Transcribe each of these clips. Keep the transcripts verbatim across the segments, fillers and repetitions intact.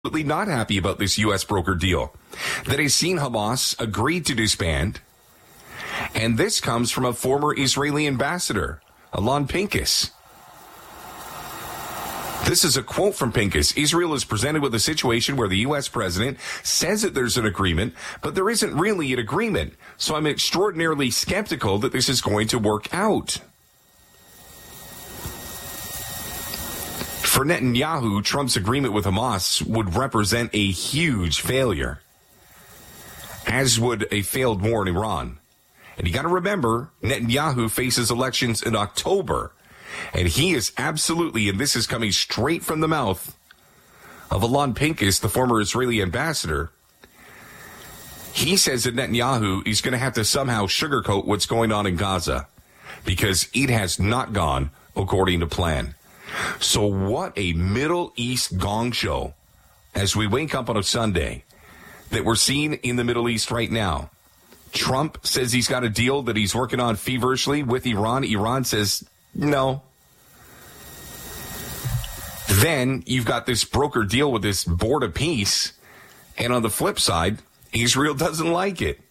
not happy about this U S broker deal that has seen Hamas agree to disband. And this comes from a former Israeli ambassador, Alon Pincus. This is a quote from Pincus. Israel is presented with a situation where the U S president says that there's an agreement, but there isn't really an agreement. So I'm extraordinarily skeptical that this is going to work out. For Netanyahu, Trump's agreement with Hamas would represent a huge failure, as would a failed war in Iran. And you got to remember, Netanyahu faces elections in October, and he is absolutely, and this is coming straight from the mouth of Alon Pincus, the former Israeli ambassador, he says that Netanyahu is going to have to somehow sugarcoat what's going on in Gaza because it has not gone according to plan. So what a Middle East gong show as we wake up on a Sunday that we're seeing in the Middle East right now. Trump says he's got a deal that he's working on feverishly with Iran. Iran says no. Then you've got this broker deal with this board of peace. And on the flip side, Israel doesn't like it.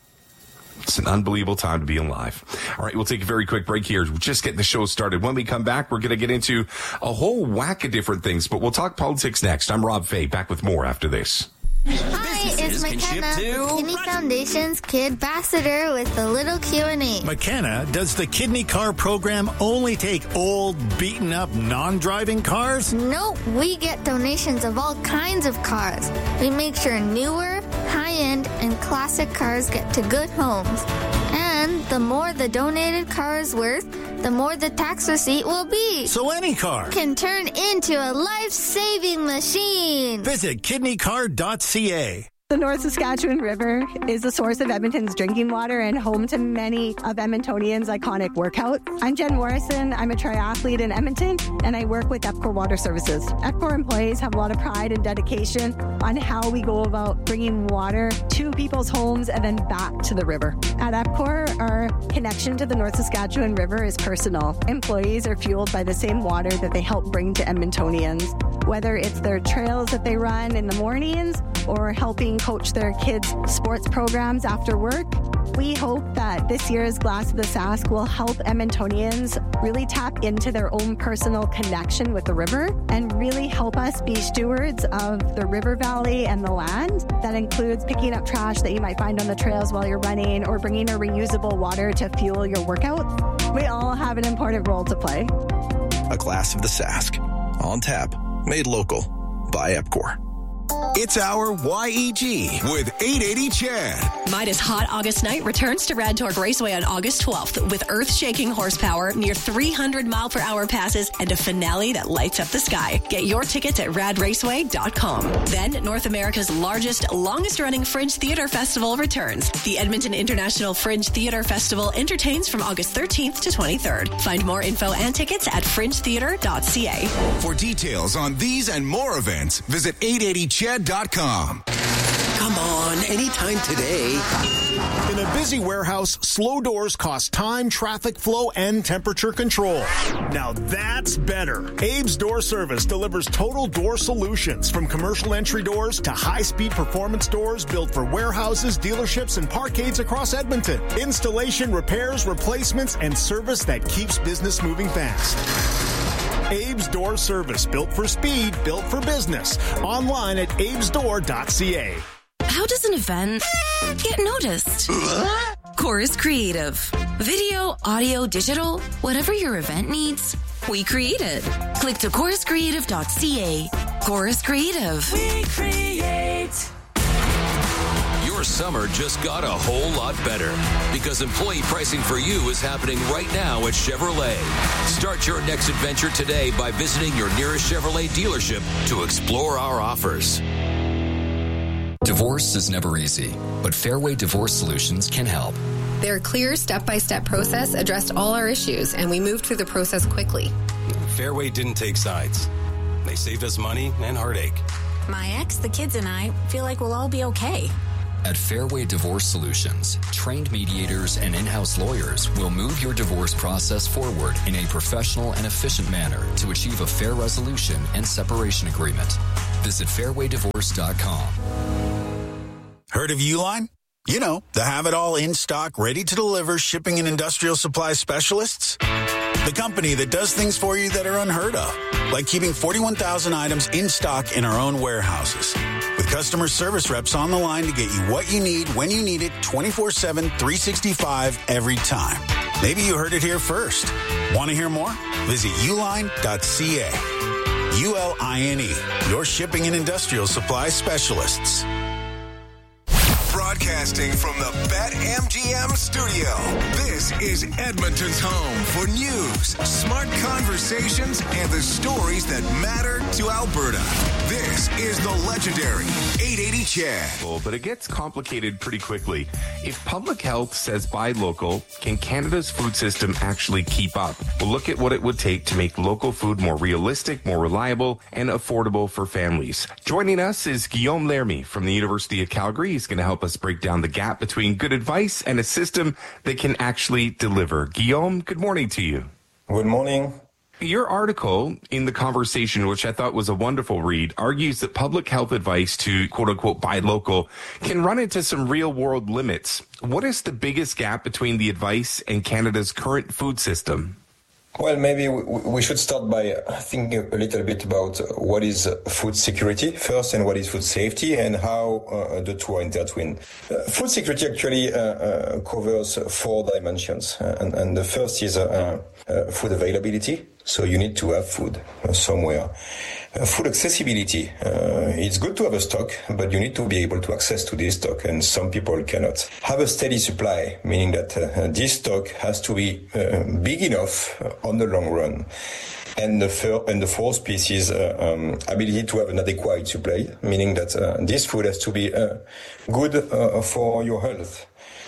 It's an unbelievable time to be alive. All right, we'll take a very quick break here. We're just getting the show started. When we come back, we're going to get into a whole whack of different things, but we'll talk politics next. I'm Rob Fay, back with more after this. Hi, it's McKenna, Kidney Foundation's Kid Ambassador with a little Q and A. McKenna, does the Kidney Car program only take old, beaten-up, non-driving cars? Nope, we get donations of all kinds of cars. We make sure newer, high-end, and classic cars get to good homes. And the more the donated car is worth, the more the tax receipt will be. So any car can turn into a life-saving machine. Visit kidney car dot c a. The North Saskatchewan River is the source of Edmonton's drinking water and home to many of Edmontonians' iconic workouts. I'm Jen Morrison. I'm a triathlete in Edmonton, and I work with EPCOR Water Services. EPCOR employees have a lot of pride and dedication on how we go about bringing water to people's homes and then back to the river. At EPCOR, our connection to the North Saskatchewan River is personal. Employees are fueled by the same water that they help bring to Edmontonians, whether it's their trails that they run in the mornings or helping coach their kids' sports programs after work. We hope that this year's Glass of the Sask will help Edmontonians really tap into their own personal connection with the river and really help us be stewards of the river valley and the land. That includes picking up trash that you might find on the trails while you're running or bringing a reusable water to fuel your workout. We all have an important role to play. A Glass of the Sask. On tap. Made local. By EPCOR. It's our Y E G with eight eighty Chad. Midas Hot August Night returns to Rad Torque Raceway on August twelfth with earth-shaking horsepower, near three hundred mile per hour passes, and a finale that lights up the sky. Get your tickets at rad raceway dot com. Then, North America's largest, longest-running Fringe Theater Festival returns. The Edmonton International Fringe Theater Festival entertains from August thirteenth to twenty-third. Find more info and tickets at fringe theater dot c a. For details on these and more events, visit eight eighty chad dot com. Come on, anytime today. In a busy warehouse, slow doors cost time, traffic flow, and temperature control. Now that's better. Abe's Door Service delivers total door solutions, from commercial entry doors to high-speed performance doors built for warehouses, dealerships, and parkades across Edmonton. Installation, repairs, replacements, and service that keeps business moving fast. Abe's Door Service, built for speed, built for business. Online at abes door dot c a. How does an event get noticed? Chorus Creative. Video, audio, digital, whatever your event needs, we create it. Click to chorus creative dot c a. Chorus Creative. We create. Your summer just got a whole lot better because employee pricing for you is happening right now at Chevrolet. Start your next adventure today by visiting your nearest Chevrolet dealership to explore our offers. Divorce is never easy, but Fairway Divorce Solutions can help. Their clear step-by-step process addressed all our issues, and we moved through the process quickly. Fairway didn't take sides. They saved us money and heartache. My ex, the kids, and I feel like we'll all be okay. At Fairway Divorce Solutions, trained mediators and in-house lawyers will move your divorce process forward in a professional and efficient manner to achieve a fair resolution and separation agreement. Visit fairway divorce dot com. Heard of Uline? You know, the have-it-all in-stock, ready-to-deliver shipping and industrial supply specialists. The company that does things for you that are unheard of, like keeping forty-one thousand items in stock in our own warehouses. With customer service reps on the line to get you what you need when you need it twenty-four seven, three sixty-five every time. Maybe you heard it here first. Want to hear more? Visit uline dot c a. U L I N E, your shipping and industrial supply specialists. Broadcasting from the BetMGM studio, this is Edmonton's home for news, smart conversations, and the stories that matter to Alberta. This is the legendary eight eighty C H E D. But it gets complicated pretty quickly. If public health says buy local, can Canada's food system actually keep up? We'll look at what it would take to make local food more realistic, more reliable, and affordable for families. Joining us is Guillaume Lermy from the University of Calgary. He's going to help us break down the gap between good advice and a system that can actually deliver. Guillaume, good morning to you. Good morning. Your article in The Conversation, which I thought was a wonderful read, argues that public health advice to quote-unquote buy local can run into some real-world limits. What is the biggest gap between the advice and Canada's current food system? Well, maybe we should start by thinking a little bit about what is food security first and what is food safety and how uh, the two are intertwined. Uh, food security actually uh, uh, covers four dimensions. Uh, and, and the first is uh, uh, food availability. So you need to have food uh, somewhere. Uh, food accessibility. Uh, it's good to have a stock, but you need to be able to access to this stock, and some people cannot. Have a steady supply, meaning that uh, this stock has to be uh, big enough on the long run. And the third and the fourth piece is uh, um, ability to have an adequate supply, meaning that uh, this food has to be uh, good uh, for your health.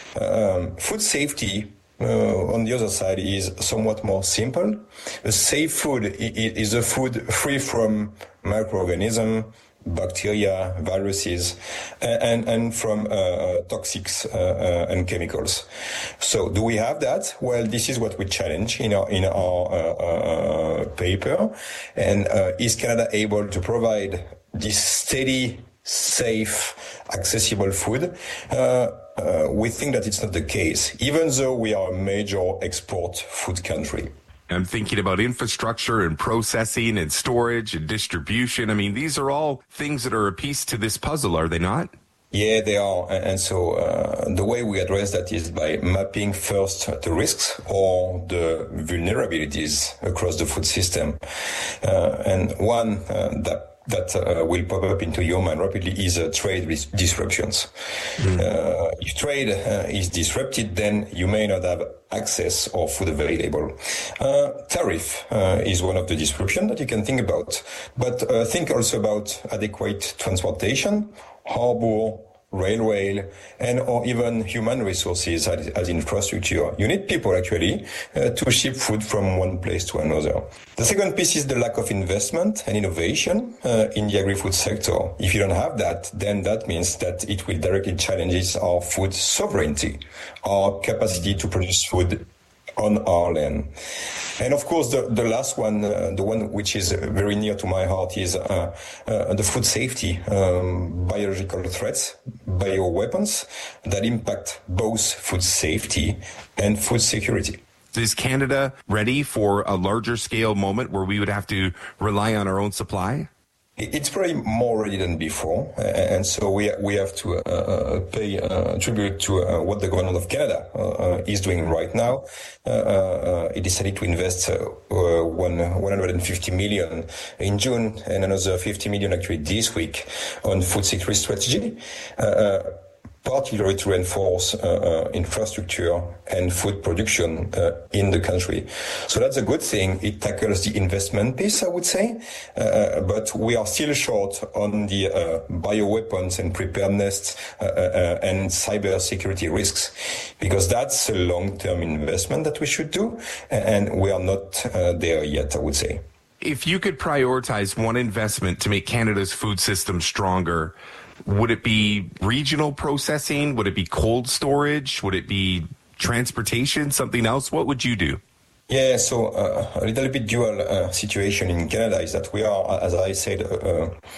Um, food safety. Uh, on the other side is somewhat more simple. A safe food is a food free from microorganisms, bacteria, viruses, and, and from uh, toxics uh, uh, and chemicals. So do we have that? Well, this is what we challenge in our, in our uh, uh, paper. And uh, is Canada able to provide this steady, safe, accessible food? Uh, Uh, we think that it's not the case, even though we are a major export food country. I'm thinking about infrastructure and processing and storage and distribution. I mean, these are all things that are a piece to this puzzle, are they not? Yeah, they are. And so uh, the way we address that is by mapping first the risks or the vulnerabilities across the food system. Uh, and one uh, that that uh, will pop up into your mind rapidly is uh, trade dis- disruptions. Mm. Uh, if trade uh, is disrupted, then you may not have access or food available. Uh, tariff uh, is one of the disruptions that you can think about, but uh, think also about adequate transportation, harbor, railway, and or even human resources as, as infrastructure. You need people actually uh, to ship food from one place to another. The second piece is the lack of investment and innovation uh, in the agri-food sector. If you don't have that, then that means that it will directly challenge our food sovereignty, our capacity to produce food on our land. And of course, the, the last one, uh, the one which is very near to my heart is uh, uh, the food safety, um, biological threats, bioweapons that impact both food safety and food security. Is Canada ready for a larger scale moment where we would have to rely on our own supply? It's probably more ready than before, uh, and so we we have to uh, pay uh, tribute to uh, what the government of Canada uh, is doing right now. Uh, uh, it decided to invest uh, one one hundred fifty million in June and another fifty million actually this week on food security strategy. Uh, uh, particularly to reinforce uh, uh, infrastructure and food production uh, in the country. So that's a good thing. It tackles the investment piece, I would say, uh, but we are still short on the uh, bioweapons and preparedness uh, uh, and cyber security risks, because that's a long-term investment that we should do, and we are not uh, there yet, I would say. If you could prioritize one investment to make Canada's food system stronger, would it be regional processing? Would it be cold storage? Would it be transportation? Something else? What would you do? Yeah, so uh, a little bit dual uh, situation in Canada is that we are, as I said, uh,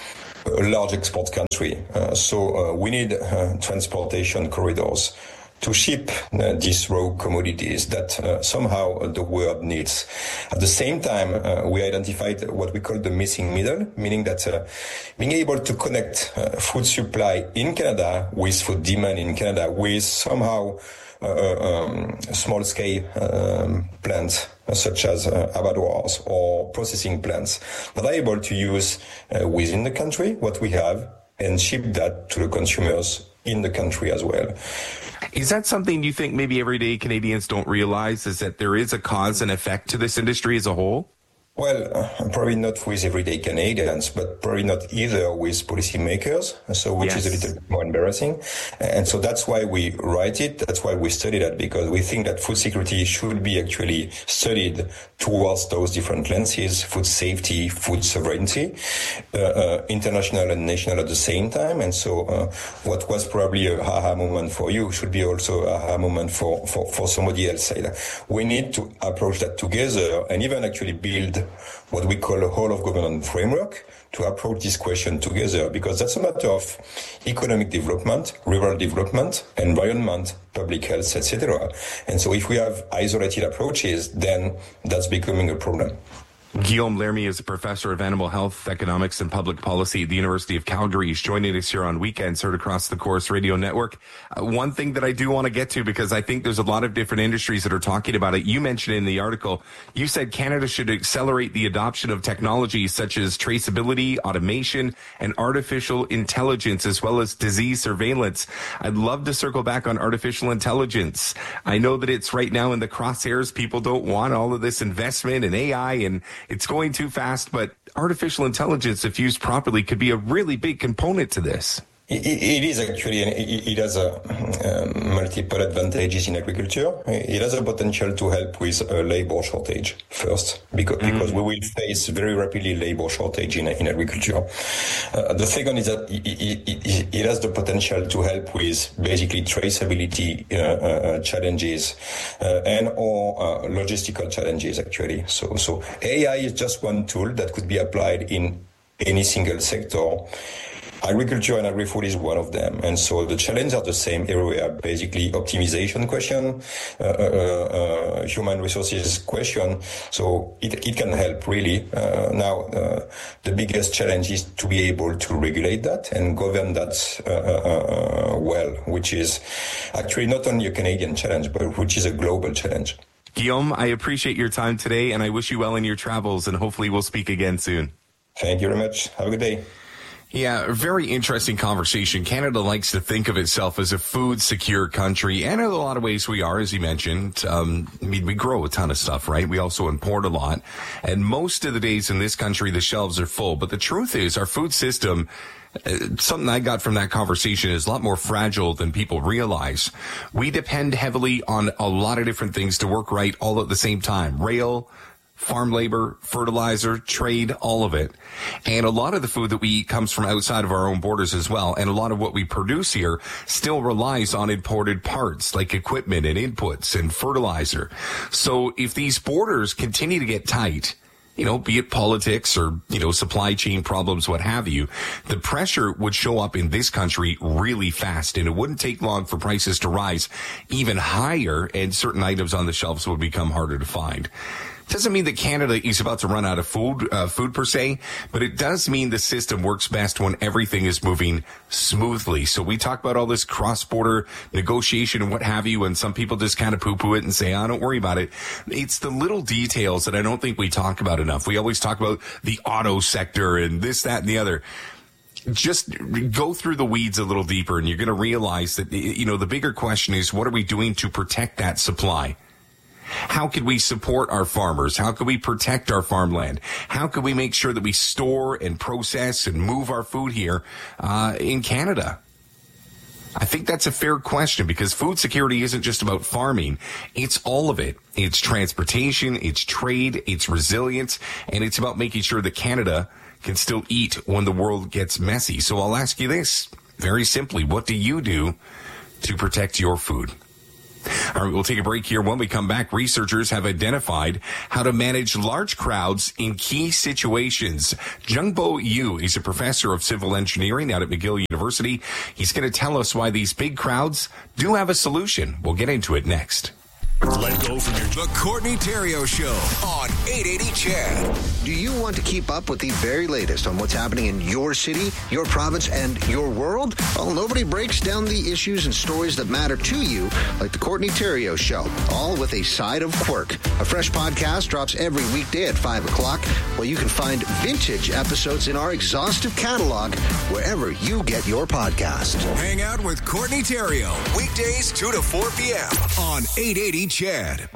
a large export country. Uh, so uh, we need uh, transportation corridors to ship uh, these raw commodities that uh, somehow the world needs. At the same time, uh, we identified what we call the missing middle, meaning that uh, being able to connect uh, food supply in Canada with food demand in Canada with somehow uh, um, small-scale um, plants such as uh, abattoirs or processing plants that are able to use uh, within the country what we have and ship that to the consumers in the country as well. Is that something you think maybe everyday Canadians don't realize, is that there is a cause and effect to this industry as a whole? Well, uh, probably not with everyday Canadians, but probably not either with policymakers, so which yes. is a little bit more embarrassing. And so that's why we write it. That's why we study that, because we think that food security should be actually studied towards those different lenses: food safety, food sovereignty, uh, uh, international and national at the same time. And so uh, what was probably a aha moment for you should be also a aha moment for, for, for somebody else. We need to approach that together and even actually build what we call a whole of government framework to approach this question together, because that's a matter of economic development, rural development, environment, public health, et cetera. And so if we have isolated approaches, then that's becoming a problem. Guillaume Lermy is a professor of animal health, economics, and public policy at the University of Calgary. He's joining us here on Weekends, heard across the Corus Radio Network. Uh, one thing that I do want to get to, because I think there's a lot of different industries that are talking about it. You mentioned in the article, you said Canada should accelerate the adoption of technologies such as traceability, automation, and artificial intelligence, as well as disease surveillance. I'd love to circle back on artificial intelligence. I know that it's right now in the crosshairs. People don't want all of this investment in A I, and it's going too fast, but artificial intelligence, if used properly, could be a really big component to this. It, it is actually, and it, it has a, um, multiple advantages in agriculture. It has a potential to help with a labor shortage first, because, mm-hmm. because we will face very rapidly labor shortage in, in agriculture. Uh, the second is that it, it, it, it has the potential to help with basically traceability uh, uh, challenges uh, and or uh, logistical challenges actually. So, so A I is just one tool that could be applied in any single sector. Agriculture and agri-food is one of them. And so the challenges are the same everywhere. Basically, optimization question, uh, uh, uh, human resources question. So it, it can help, really. Uh, now, uh, the biggest challenge is to be able to regulate that and govern that uh, uh, well, which is actually not only a Canadian challenge, but which is a global challenge. Guillaume, I appreciate your time today, and I wish you well in your travels, and hopefully we'll speak again soon. Thank you very much. Have a good day. Yeah, a very interesting conversation. Canada likes to think of itself as a food secure country, and in a lot of ways we are, as you mentioned. Um, I mean, we grow a ton of stuff, right? We also import a lot, and most of the days in this country, the shelves are full. But the truth is, our food system, uh, something I got from that conversation, is a lot more fragile than people realize. We depend heavily on a lot of different things to work right all at the same time. Rail, farm labor, fertilizer, trade, all of it. And a lot of the food that we eat comes from outside of our own borders as well. And a lot of what we produce here still relies on imported parts like equipment and inputs and fertilizer. So if these borders continue to get tight, you know, be it politics or, you know, supply chain problems, what have you, the pressure would show up in this country really fast, and it wouldn't take long for prices to rise even higher, and certain items on the shelves would become harder to find. Doesn't mean that Canada is about to run out of food, uh, food per se, but it does mean the system works best when everything is moving smoothly. So we talk about all this cross-border negotiation and what have you, and some people just kind of poo-poo it and say, oh, don't worry about it. It's the little details that I don't think we talk about enough. We always talk about the auto sector and this, that, and the other. Just go through the weeds a little deeper, and you're going to realize that, you know, the bigger question is, what are we doing to protect that supply? How could we support our farmers? How could we protect our farmland? How could we make sure that we store and process and move our food here uh, in Canada? I think that's a fair question, because food security isn't just about farming. It's all of it. It's transportation, it's trade, it's resilience, and it's about making sure that Canada can still eat when the world gets messy. So I'll ask you this very simply. What do you do to protect your food? All right, we'll take a break here. When we come back, researchers have identified how to manage large crowds in key situations. Jungbo Yu is a professor of civil engineering out at McGill University. He's going to tell us why these big crowds do have a solution. We'll get into it next. Let go from your... The Courtney Theriault Show on eight eighty C H E D. Do you want to keep up with the very latest on what's happening in your city, your province, and your world? Well, nobody breaks down the issues and stories that matter to you like The Courtney Theriault Show, all with a side of quirk. A fresh podcast drops every weekday at five o'clock, where you can find vintage episodes in our exhaustive catalog wherever you get your podcast. Hang out with Courtney Theriault, weekdays two to four p.m. on eight eighty C H E D.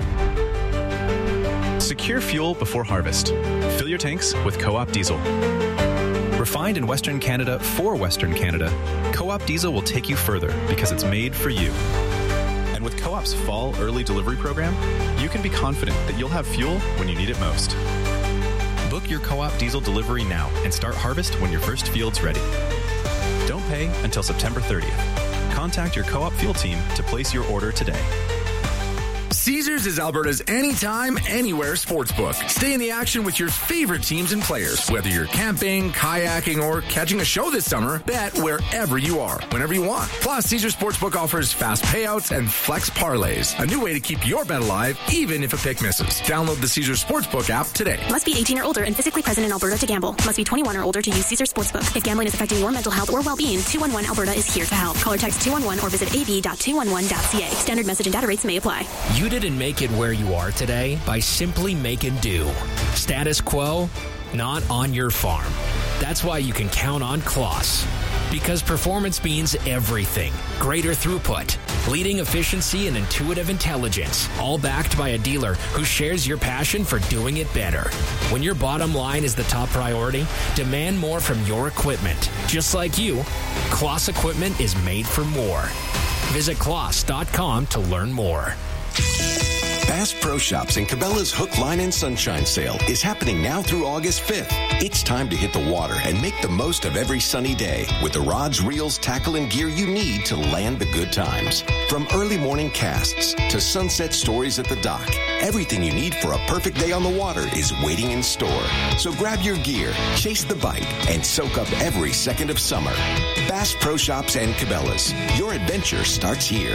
Secure fuel before harvest. Fill your tanks with Co-op Diesel. Refined in Western Canada for Western Canada, Co-op Diesel will take you further because it's made for you. And with Co-op's fall early delivery program, you can be confident that you'll have fuel when you need it most. Book your Co-op Diesel delivery now and start harvest when your first field's ready. Don't pay until September thirtieth. Contact your Co-op fuel team to place your order today. Caesars is Alberta's anytime, anywhere sportsbook. Stay in the action with your favorite teams and players. Whether you're camping, kayaking, or catching a show this summer, bet wherever you are, whenever you want. Plus, Caesars Sportsbook offers fast payouts and flex parlays. A new way to keep your bet alive, even if a pick misses. Download the Caesars Sportsbook app today. Must be eighteen or older and physically present in Alberta to gamble. Must be twenty-one or older to use Caesars Sportsbook. If gambling is affecting your mental health or well-being, two one one Alberta is here to help. Call or text two one one or visit a b dot two one one dot c a. Standard message and data rates may apply. You didn't make it where you are today by simply making do. Status quo, not on your farm. That's why you can count on Kloss. Because performance means everything. Greater throughput, leading efficiency, and intuitive intelligence. All backed by a dealer who shares your passion for doing it better. When your bottom line is the top priority, demand more from your equipment. Just like you, Kloss equipment is made for more. Visit kloss dot com to learn more. Bass Pro Shops and Cabela's Hook, Line, and Sunshine Sale is happening now through August fifth. It's time to hit the water and make the most of every sunny day with the rods, reels, tackle, and gear you need to land the good times. From early morning casts to sunset stories at the dock, everything you need for a perfect day on the water is waiting in store. So grab your gear, chase the bite, and soak up every second of summer. Bass Pro Shops and Cabela's. Your adventure starts here.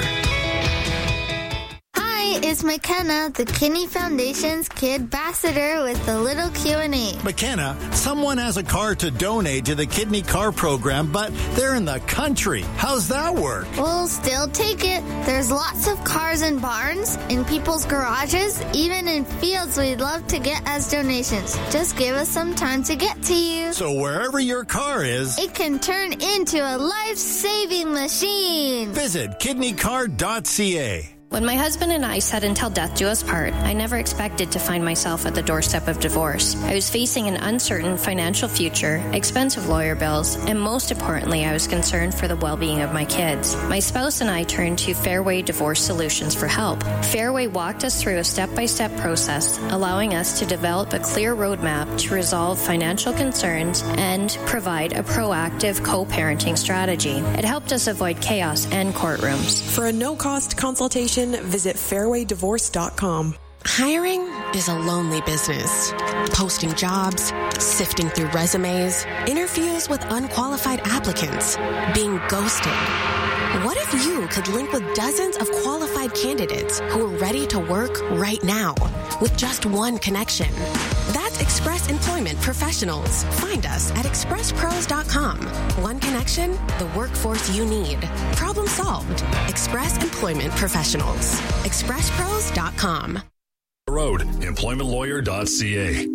It's McKenna, the Kinney Foundation's Kid Ambassador, with a little Q and A. McKenna, someone has a car to donate to the Kidney Car Program, but they're in the country. How's that work? We'll still take it. There's lots of cars in barns, in people's garages, even in fields we'd love to get as donations. Just give us some time to get to you. So wherever your car is, it can turn into a life-saving machine. Visit kidney car dot c a. When my husband and I said until death do us part, I never expected to find myself at the doorstep of divorce. I was facing an uncertain financial future, expensive lawyer bills, and most importantly, I was concerned for the well-being of my kids. My spouse and I turned to Fairway Divorce Solutions for help. Fairway walked us through a step-by-step process, allowing us to develop a clear roadmap to resolve financial concerns and provide a proactive co-parenting strategy. It helped us avoid chaos and courtrooms. For a no-cost consultation, visit fairway divorce dot com. Hiring is a lonely business. Posting jobs, sifting through resumes, interviews with unqualified applicants, being ghosted. What if you could link with dozens of qualified candidates who are ready to work right now with just one connection? That's Express Employment Professionals. Find us at express pros dot com. One connection, the workforce you need. Problem solved. Express Employment Professionals. express pros dot com. Road, employment lawyer dot c a.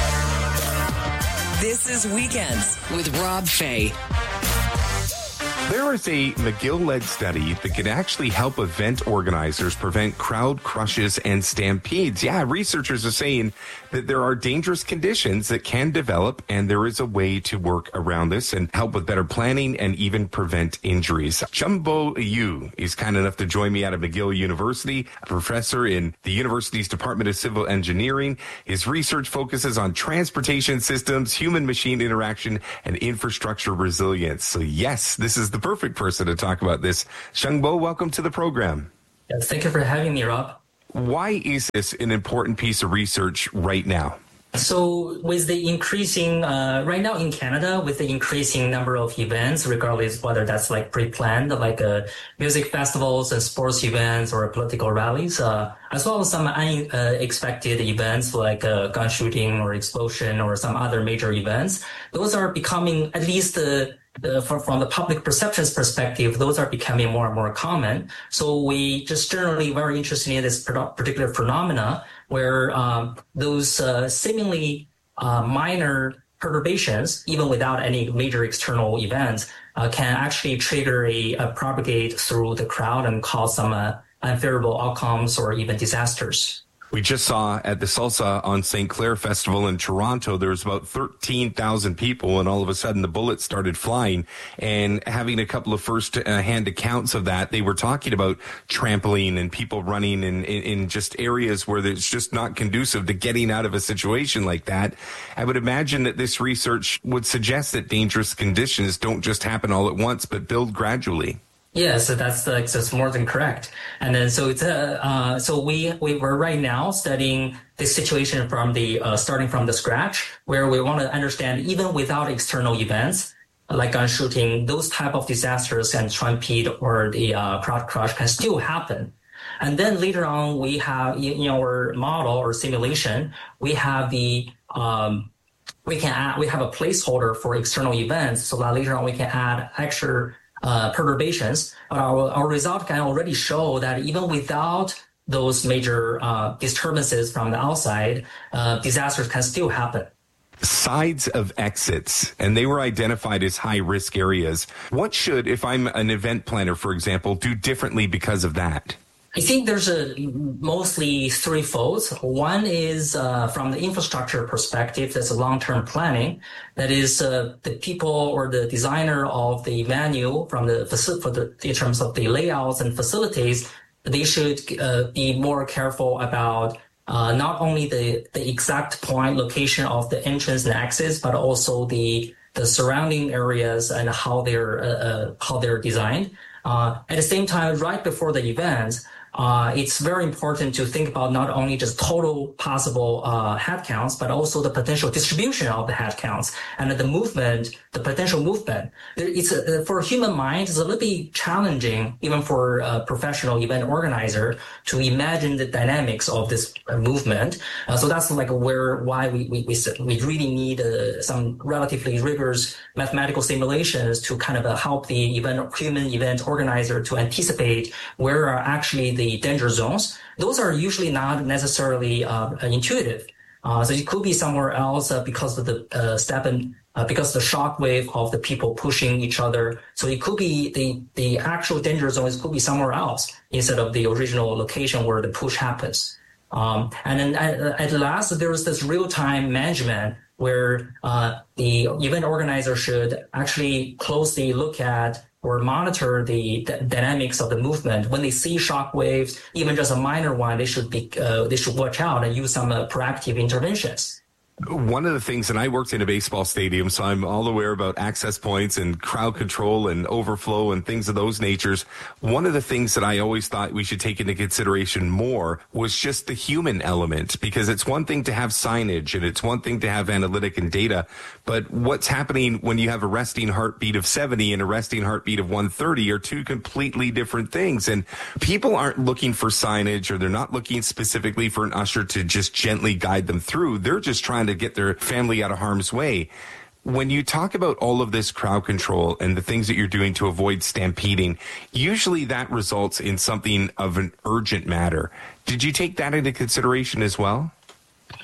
This is Weekends with Rob Fay. There is a McGill-led study that could actually help event organizers prevent crowd crushes and stampedes. Yeah, researchers are saying that there are dangerous conditions that can develop, and there is a way to work around this and help with better planning and even prevent injuries. Chumbo Yu is kind enough to join me out of McGill University, a professor in the university's Department of Civil Engineering. His research focuses on transportation systems, human-machine interaction, and infrastructure resilience. So yes, this is the perfect person to talk about this. Chumbo, welcome to the program. Yes, thank you for having me, Rob. Why is this an important piece of research right now? So with the increasing, uh, right now in Canada, with the increasing number of events, regardless whether that's like pre-planned, like uh, music festivals and sports events or political rallies, uh, as well as some unexpected uh, events like uh, gun shooting or explosion or some other major events, those are becoming, at least uh, Uh, from, from the public perceptions perspective, those are becoming more and more common. So we just generally very interested in this particular phenomena where um, those uh, seemingly uh, minor perturbations, even without any major external events, uh, can actually trigger a, a propagate through the crowd and cause some uh, unfavorable outcomes or even disasters. We just saw at the Salsa on Saint Clair Festival in Toronto, there was about thirteen thousand people, and all of a sudden the bullets started flying. And having a couple of first-hand accounts of that, they were talking about trampling and people running in, in, in just areas where it's just not conducive to getting out of a situation like that. I would imagine that this research would suggest that dangerous conditions don't just happen all at once, but build gradually. Yeah, so that's like that's more than correct. And then so it's uh, uh so we we were right now studying this situation from the uh, starting from the scratch, where we want to understand even without external events like gun shooting, those type of disasters and stampede or the uh, crowd crush can still happen. And then later on, we have in our model or simulation, we have the um we can add we have a placeholder for external events, so that later on we can add extra Uh, perturbations, but our, our result can already show that even without those major uh, disturbances from the outside, uh, disasters can still happen. Sides of exits, and they were identified as high-risk areas. What should, if I'm an event planner, for example, do differently because of that? I think there's a mostly three folds. One is uh, from the infrastructure perspective, that's a long-term planning. That is uh, the people or the designer of the venue from the for the in terms of the layouts and facilities, they should uh, be more careful about uh, not only the the exact point location of the entrance and exits, but also the the surrounding areas and how they're uh, uh, how they're designed. Uh, at the same time, right before the event, Uh, it's very important to think about not only just total possible uh, head counts, but also the potential distribution of the head counts and the movement, the potential movement. There, it's a, for a human mind, it's a little bit challenging, even for a professional event organizer, to imagine the dynamics of this uh, movement. Uh, so that's like where why we we we, we really need uh, some relatively rigorous mathematical simulations to kind of uh, help the event human event organizer to anticipate where are actually the the danger zones. Those are usually not necessarily uh, intuitive. Uh, so it could be somewhere else uh, because of the uh, step and uh, because the shock wave of the people pushing each other. So it could be the, the actual danger zones could be somewhere else instead of the original location where the push happens. Um, and then at, at last, there is this real-time management where uh, the event organizer should actually closely look at or monitor the d- dynamics of the movement. When they see shock waves, even just a minor one, they should be uh, they should watch out and use some uh, proactive interventions. One of the things, and I worked in a baseball stadium, so I'm all aware about access points and crowd control and overflow and things of those natures. One of the things that I always thought we should take into consideration more was just the human element, because it's one thing to have signage and it's one thing to have analytic and data, but what's happening when you have a resting heartbeat of seventy and a resting heartbeat of one thirty are two completely different things. And people aren't looking for signage, or they're not looking specifically for an usher to just gently guide them through. They're just trying to get their family out of harm's way. When you talk about all of this crowd control and the things that you're doing to avoid stampeding, usually that results in something of an urgent matter. Did you take that into consideration as well?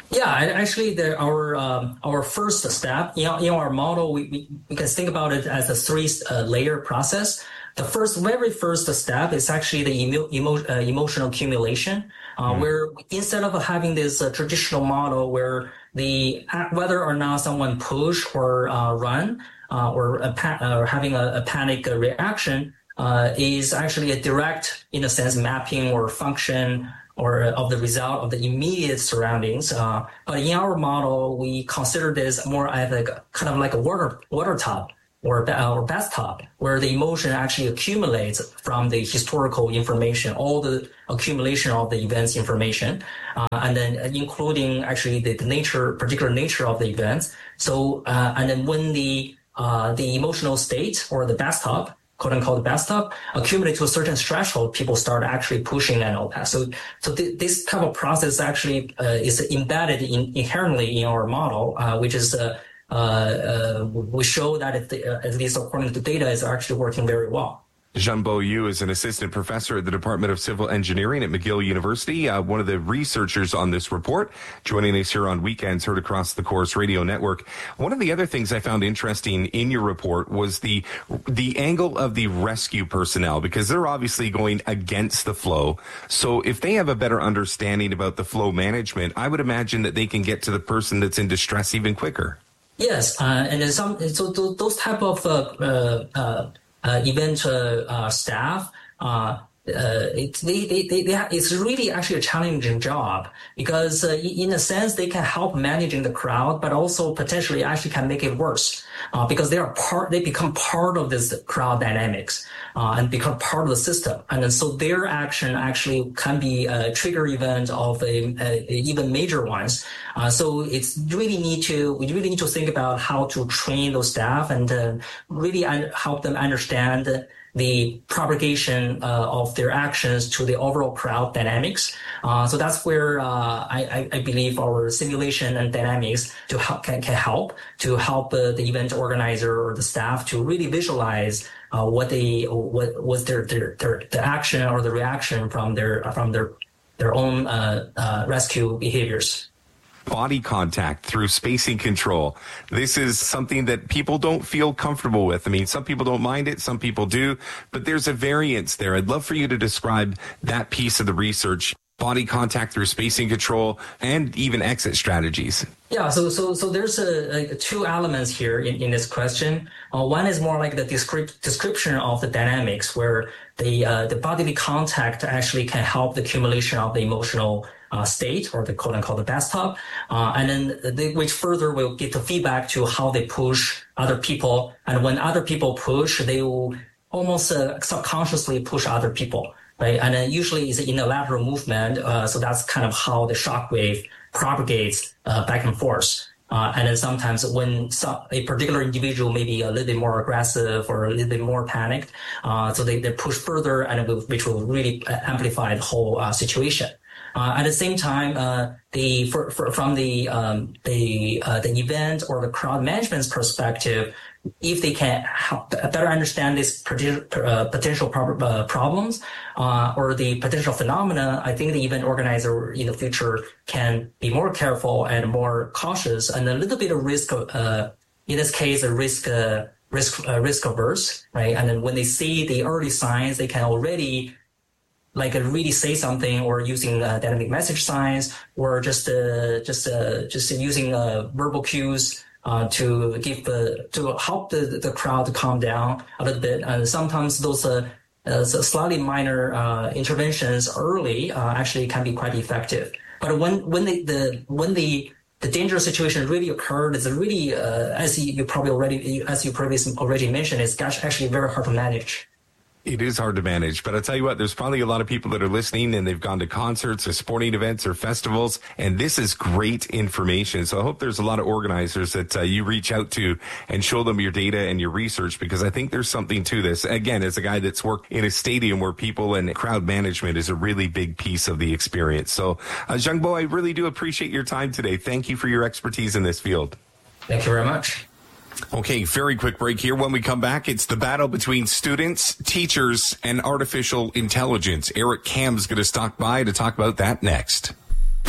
Yeah, actually, the, our um, our first step in, in our model, we, we, we can think about it as a three uh, layer process. The first, very first step is actually the emo, emo, uh, emotional accumulation, uh, mm. where instead of having this uh, traditional model where the whether or not someone push or uh, run uh, or a pa- or having a, a panic reaction uh, is actually a direct, in a sense, mapping or function or of the result of the immediate surroundings. Uh, but in our model, we consider this more as like kind of like a water water tub or or bathtub, where the emotion actually accumulates from the historical information, all the accumulation of the events information, uh, and then including actually the, the nature, particular nature of the events. So, uh, and then when the uh, the emotional state or the bathtub, quote unquote bathtub, accumulate to a certain threshold, people start actually pushing and all that. So, so th- this type of process actually uh, is embedded in, inherently in our model, uh, which is uh, uh, uh, we show that it, uh, at least according to data, is actually working very well. Zhengbo Yu is an assistant professor at the Department of Civil Engineering at McGill University, uh, one of the researchers on this report, joining us here on Weekends, heard across the Chorus Radio Network. One of the other things I found interesting in your report was the the angle of the rescue personnel, because they're obviously going against the flow. So if they have a better understanding about the flow management, I would imagine that they can get to the person that's in distress even quicker. Yes, uh, and then some. So those type of uh, uh, uh, Uh, event uh, uh, staff, uh, uh, it, they, they, they, they have, it's really actually a challenging job because uh, in a sense they can help managing the crowd, but also potentially actually can make it worse uh, because they are part, they become part of this crowd dynamics uh, and become part of the system. And then so their action actually can be a trigger event of a, a, a even major ones. Uh, so it's really need to, we really need to think about how to train those staff and uh, really un- help them understand the propagation uh, of their actions to the overall crowd dynamics. Uh, so that's where uh, I, I believe our simulation and dynamics to help, can, can help to help uh, the event organizer or the staff to really visualize uh, what they what was their, their their the action or the reaction from their from their their own uh, uh, rescue behaviors. Body contact through spacing control. This is something that people don't feel comfortable with. I mean, some people don't mind it, some people do, but there's a variance there. I'd love for you to describe that piece of the research, body contact through spacing control, and even exit strategies. Yeah, so so so there's a, a two elements here in, in this question. Uh, one is more like the descript, description of the dynamics, where the uh, the bodily contact actually can help the accumulation of the emotional uh, state, or the quote unquote the bathtub, uh, and then they, which further will get the feedback to how they push other people, and when other people push, they will almost uh, subconsciously push other people. Right, and then usually it's in a lateral movement, uh, so that's kind of how the shock wave propagates uh, back and forth. Uh, and then sometimes when some, a particular individual may be a little bit more aggressive or a little bit more panicked, uh, so they, they push further, and it will, which will really amplify the whole uh, situation. Uh, at the same time, uh, the for, for, from the um, the uh, the event or the crowd management's perspective, if they can help better understand these uh, potential prob- uh, problems uh, or the potential phenomena, I think the event organizer in the future can be more careful and more cautious and a little bit of risk, uh, in this case, a risk uh, risk uh, risk averse, right? And then when they see the early signs, they can already like uh, really say something, or using uh, dynamic message signs, or just uh, just uh, just using uh, verbal cues. Uh, to give the to help the the crowd to calm down a little bit, and sometimes those uh, uh, slightly minor uh, interventions early uh, actually can be quite effective. But when when the, the when the the dangerous situation really occurred, it's really uh, as you probably already as you previously already mentioned, it's actually very hard to manage. It is hard to manage, but I'll tell you what, there's probably a lot of people that are listening and they've gone to concerts or sporting events or festivals, and this is great information. So I hope there's a lot of organizers that uh, you reach out to and show them your data and your research, because I think there's something to this. Again, as a guy that's worked in a stadium where people and crowd management is a really big piece of the experience. So uh, Zhengbo, I really do appreciate your time today. Thank you for your expertise in this field. Thank you very much. Okay, very quick break here. When we come back, it's the battle between students, teachers, and artificial intelligence. Eric Kam's going to stop by to talk about that next.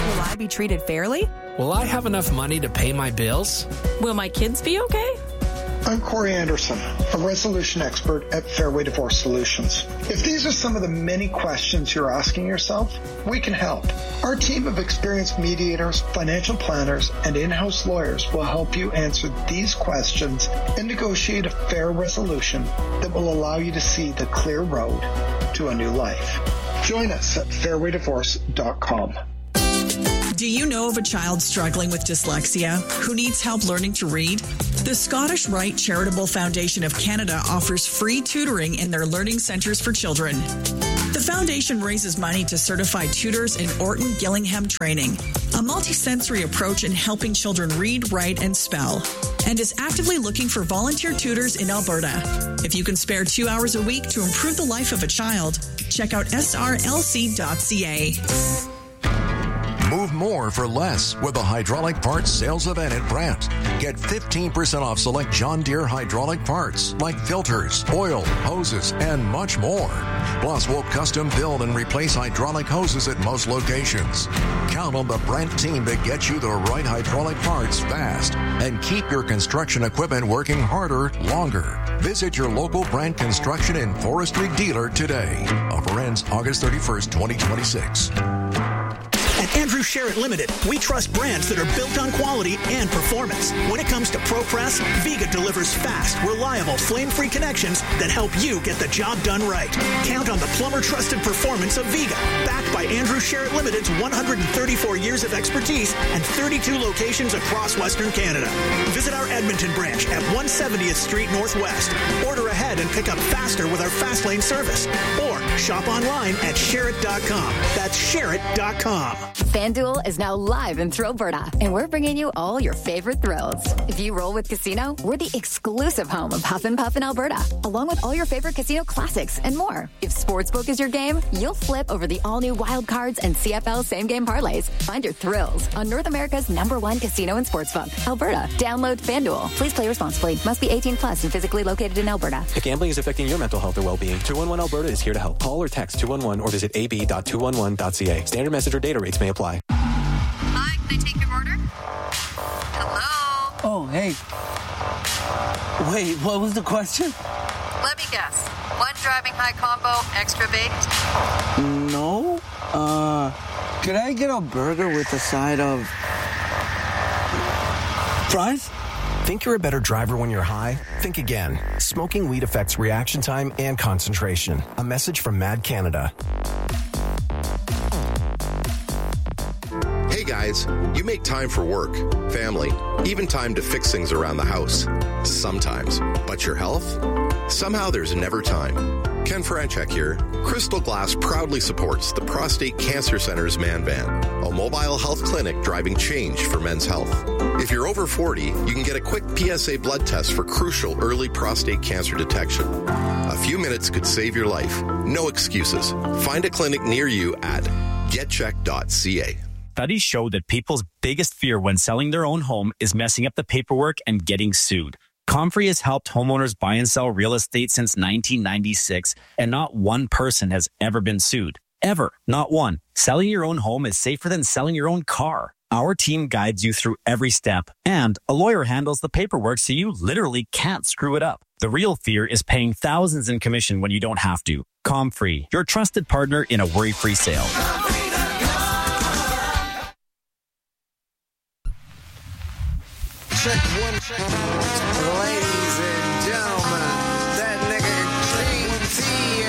Will I be treated fairly? Will I have enough money to pay my bills? Will my kids be okay? I'm Corey Anderson, a resolution expert at Fairway Divorce Solutions. If these are some of the many questions you're asking yourself, we can help. Our team of experienced mediators, financial planners, and in-house lawyers will help you answer these questions and negotiate a fair resolution that will allow you to see the clear road to a new life. Join us at fairway divorce dot com. Do you know of a child struggling with dyslexia who needs help learning to read? The Scottish Rite Charitable Foundation of Canada offers free tutoring in their learning centres for children. The foundation raises money to certify tutors in Orton Gillingham training, a multisensory approach in helping children read, write, and spell, and is actively looking for volunteer tutors in Alberta. If you can spare two hours a week to improve the life of a child, check out S R L C dot C A. Move more for less with the hydraulic parts sales event at Brandt. Get fifteen percent off select John Deere hydraulic parts like filters, oil, hoses, and much more. Plus, we'll custom build and replace hydraulic hoses at most locations. Count on the Brandt team to get you the right hydraulic parts fast and keep your construction equipment working harder longer. Visit your local Brandt Construction and Forestry dealer today. Offer ends August thirty-first, twenty twenty-six. At Andrew Sherritt Limited, we trust brands that are built on quality and performance. When it comes to ProPress, Viga delivers fast, reliable, flame-free connections that help you get the job done right. Count on the plumber-trusted performance of Viga, backed by Andrew Sherritt Limited's one hundred thirty-four years of expertise and thirty-two locations across Western Canada. Visit our Edmonton branch at one seventieth Street Northwest. Order ahead and pick up faster with our Fast Lane service. Or shop online at Sherritt dot com. That's Sherritt dot com. FanDuel is now live in Thrillberta, and we're bringing you all your favorite thrills. If you roll with Casino, we're the exclusive home of Huff and Puff in Alberta, along with all your favorite casino classics and more. If Sportsbook is your game, you'll flip over the all-new Wild Cards and C F L same-game parlays. Find your thrills on North America's number one casino and sportsbook, Alberta. Download FanDuel. Please play responsibly. Must be eighteen plus and physically located in Alberta. If gambling is affecting your mental health or well-being, two one one Alberta is here to help. Call or text two one one or visit a b dot two one one dot c a. Standard message or data rates may apply. Hi, can I take your order? Hello? Oh, hey. Wait, what was the question? Let me guess. One driving high combo, extra baked? No. Uh, could I get a burger with a side of fries? Think you're a better driver when you're high? Think again. Smoking weed affects reaction time and concentration. A message from Mad Canada. Hey guys, you make time for work, family, even time to fix things around the house. Sometimes. But your health? Somehow there's never time. Ken Franchek here. Crystal Glass proudly supports the Prostate Cancer Center's Man Van, a mobile health clinic driving change for men's health. If you're over forty, you can get a quick P S A blood test for crucial early prostate cancer detection. A few minutes could save your life. No excuses. Find a clinic near you at get check dot c a. Studies show that people's biggest fear when selling their own home is messing up the paperwork and getting sued. Comfrey has helped homeowners buy and sell real estate since nineteen ninety-six, and not one person has ever been sued. Ever. Not one. Selling your own home is safer than selling your own car. Our team guides you through every step, and a lawyer handles the paperwork so you literally can't screw it up. The real fear is paying thousands in commission when you don't have to. Comfrey, your trusted partner in a worry-free sale. Check one, check one. Ladies and gentlemen, that nigga green tea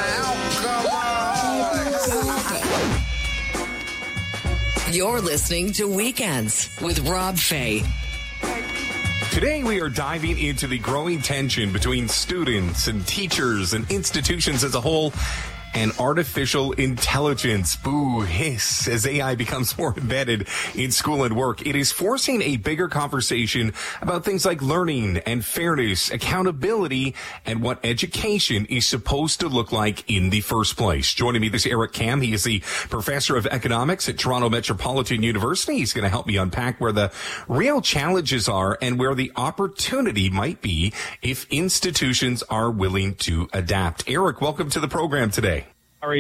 and alcohol. You're listening to Weekends with Rob Fay. Today we are diving into the growing tension between students and teachers and institutions as a whole and artificial intelligence. Boo, hiss, as A I becomes more embedded in school and work. It is forcing a bigger conversation about things like learning and fairness, accountability, and what education is supposed to look like in the first place. Joining me this is Eric Kam. He is the professor of economics at Toronto Metropolitan University. He's going to help me unpack where the real challenges are and where the opportunity might be if institutions are willing to adapt. Eric, welcome to the program today. How are you?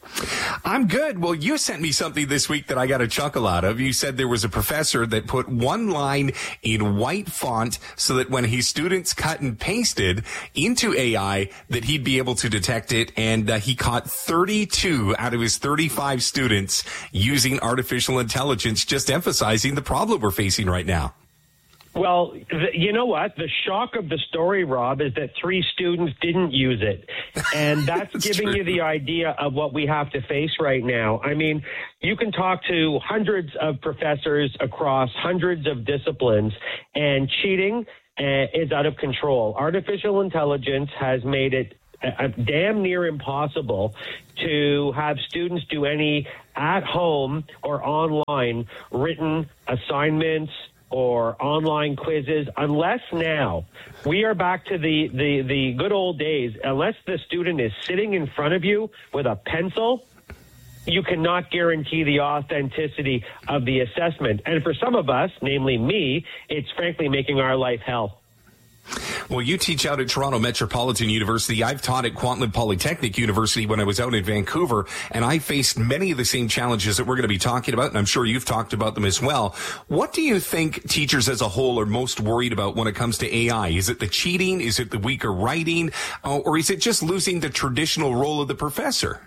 I'm good. Well, you sent me something this week that I got a chuckle out of. You said there was a professor that put one line in white font so that when his students cut and pasted into A I, that he'd be able to detect it. And uh, he caught thirty-two out of his thirty-five students using artificial intelligence, just emphasizing the problem we're facing right now. Well, the, you know what? The shock of the story, Rob, is that three students didn't use it. And that's, that's giving true. you the idea of what we have to face right now. I mean, you can talk to hundreds of professors across hundreds of disciplines, and cheating uh, is out of control. Artificial intelligence has made it uh, damn near impossible to have students do any at-home or online written assignments or online quizzes, unless now we are back to the, the, the good old days. Unless the student is sitting in front of you with a pencil, you cannot guarantee the authenticity of the assessment. And for some of us, namely me, it's frankly making our life hell. Well, you teach out at Toronto Metropolitan University. I've taught at Kwantlen Polytechnic University when I was out in Vancouver, and I faced many of the same challenges that we're going to be talking about, and I'm sure you've talked about them as well. What do you think teachers as a whole are most worried about when it comes to A I? Is it the cheating? Is it the weaker writing? Uh, or is it just losing the traditional role of the professor?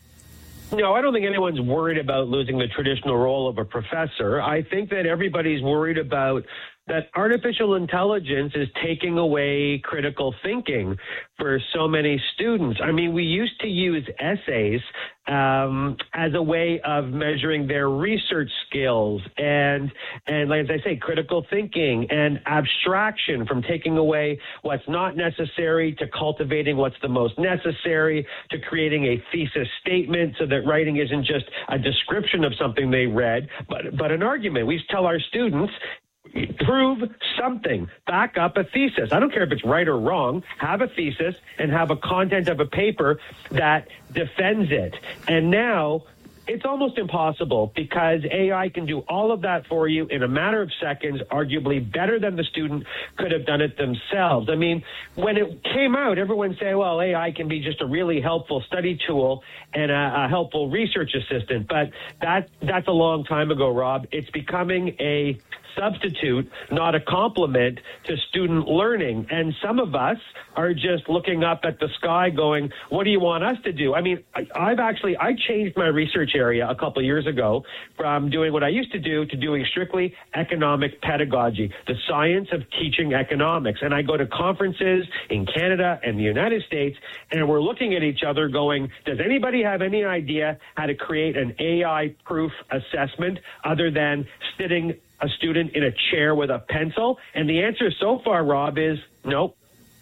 No, I don't think anyone's worried about losing the traditional role of a professor. I think that everybody's worried about that artificial intelligence is taking away critical thinking for so many students. I mean, we used to use essays um, as a way of measuring their research skills and, and like as I say, critical thinking and abstraction, from taking away what's not necessary to cultivating what's the most necessary, to creating a thesis statement so that writing isn't just a description of something they read, but, but an argument. We tell our students, prove something, back up a thesis. I don't care if it's right or wrong. Have a thesis and have a content of a paper that defends it. And now it's almost impossible, because A I can do all of that for you in a matter of seconds, arguably better than the student could have done it themselves. I mean, when it came out, everyone said, well, A I can be just a really helpful study tool and a, a helpful research assistant. But that that's a long time ago, Rob. It's becoming a substitute, not a complement to student learning. And some of us are just looking up at the sky going, what do you want us to do? I mean, I, I've actually, I changed my research area a couple of years ago from doing what I used to do to doing strictly economic pedagogy, the science of teaching economics. And I go to conferences in Canada and the United States, and we're looking at each other going, does anybody have any idea how to create an A I-proof assessment other than sitting a student in a chair with a pencil? And the answer so far, Rob, is nope.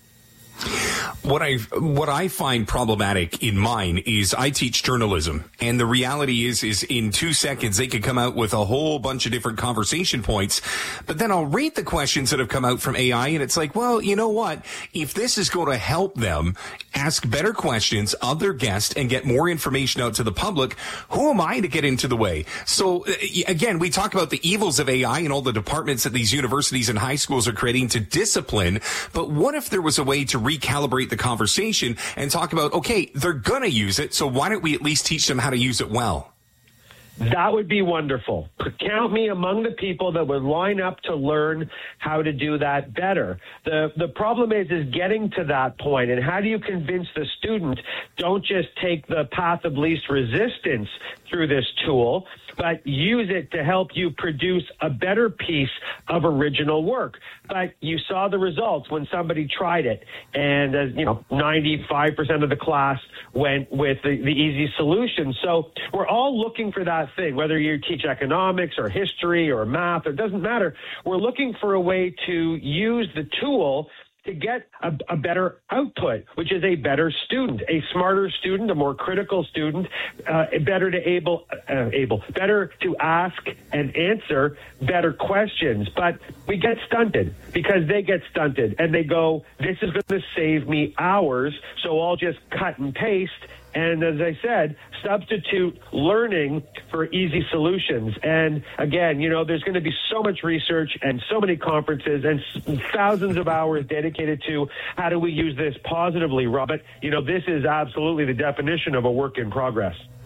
What I what I find problematic in mine is I teach journalism, and the reality is is in two seconds they could come out with a whole bunch of different conversation points, but then I'll read the questions that have come out from A I, and it's like, well, you know what? If this is going to help them ask better questions of their guests and get more information out to the public, who am I to get into the way? So again, we talk about the evils of A I and all the departments that these universities and high schools are creating to discipline, but what if there was a way to recalibrate the conversation and talk about, okay, they're going to use it, so why don't we at least teach them how to use it well? That would be wonderful. Count me among the people that would line up to learn how to do that better. The the problem is, is getting to that point, and how do you convince the student, don't just take the path of least resistance through this tool, but use it to help you produce a better piece of original work. But you saw the results when somebody tried it, and as you know, ninety-five percent of the class went with the, the easy solution. So we're all looking for that thing, whether you teach economics or history or math, it doesn't matter. We're looking for a way to use the tool to get a, a better output, which is a better student, a smarter student, a more critical student, uh, better to able, uh, able, better to ask and answer better questions. But we get stunted because they get stunted and they go, this is going to save me hours, so I'll just cut and paste. And as I said, substitute learning for easy solutions. And again, you know, there's going to be so much research and so many conferences and thousands of hours dedicated to how do we use this positively, Robert. You know, this is absolutely the definition of a work in progress.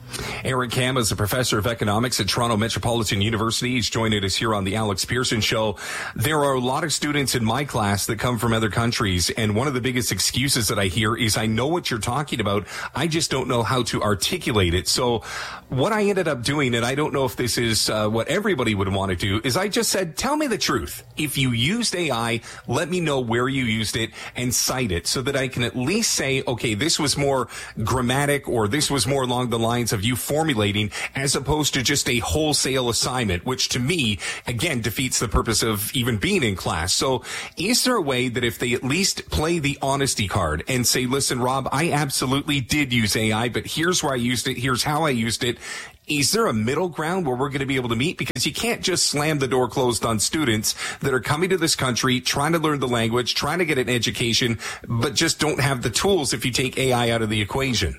Eric Kam is a professor of economics at Toronto Metropolitan University. He's joining us here on the Alex Pearson Show. There are a lot of students in my class that come from other countries, and one of the biggest excuses that I hear is, I know what you're talking about, I just don't know how to articulate it. So what I ended up doing, and I don't know if this is uh, what everybody would want to do, is I just said, tell me the truth. If you used A I, let me know where you used it and cite it so that I can at least say, okay, this was more grammatic, or this was more along the lines of you formulating, as opposed to just a wholesale assignment, which to me, again, defeats the purpose of even being in class. So is there a way that if they at least play the honesty card and say, listen, Rob, I absolutely did use A I, but here's where I used it, here's how I used it. Is there a middle ground where we're going to be able to meet? Because you can't just slam the door closed on students that are coming to this country, trying to learn the language, trying to get an education, but just don't have the tools if you take A I out of the equation.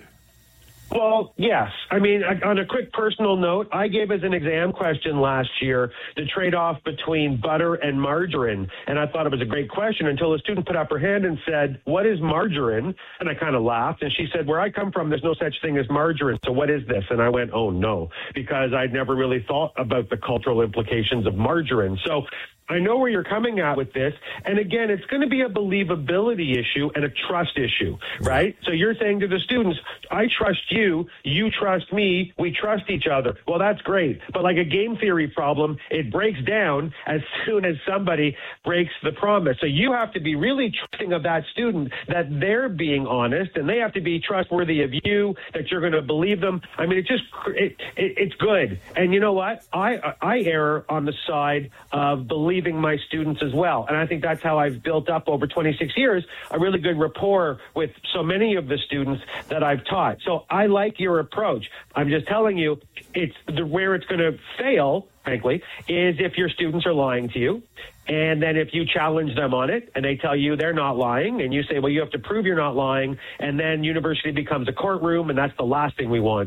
Well, yes. I mean, on a quick personal note, I gave as an exam question last year the trade-off between butter and margarine, and I thought it was a great question until a student put up her hand and said, what is margarine? And I kind of laughed, and she said, where I come from, there's no such thing as margarine, so what is this? And I went, oh, no, because I'd never really thought about the cultural implications of margarine. So I know where you're coming at with this. And again, it's going to be a believability issue and a trust issue, right? So you're saying to the students, I trust you, you trust me, we trust each other. Well, that's great. But like a game theory problem, it breaks down as soon as somebody breaks the promise. So you have to be really trusting of that student that they're being honest, and they have to be trustworthy of you, that you're going to believe them. I mean, it just, it, it, it's good. And you know what? I, I err on the side of believing my students as well. And I think that's how I've built up over twenty-six years, a really good rapport with so many of the students that I've taught. So I like your approach. I'm just telling you, it's the, where it's going to fail, frankly, is if your students are lying to you. And then if you challenge them on it and they tell you they're not lying, and you say, well, you have to prove you're not lying, and then university becomes a courtroom, and that's the last thing we want.